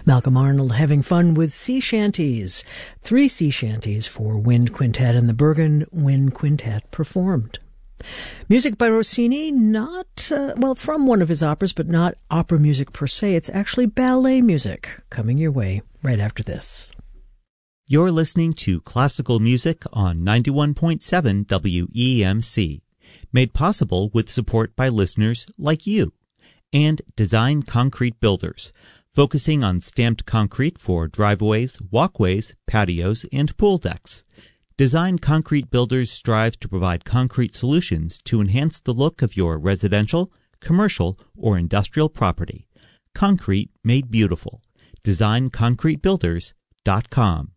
Malcolm Arnold having fun with sea shanties. 3 sea shanties for Wind Quintet and the Bergen Wind Quintet performed. Music by Rossini, from one of his operas, but not opera music per se. It's actually ballet music coming your way right after this. You're listening to classical music on 91.7 WEMC, made possible with support by listeners like you, and Design Concrete Builders, focusing on stamped concrete for driveways, walkways, patios, and pool decks. Design Concrete Builders strives to provide concrete solutions to enhance the look of your residential, commercial, or industrial property. Concrete made beautiful. DesignConcreteBuilders.com.